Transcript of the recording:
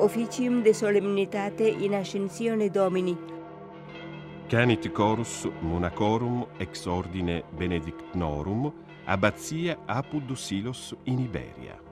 officium de solemnitate in ascensione Domini. Canit chorus monacorum ex ordine benedictnorum abbatia Apud Silos in Iberia.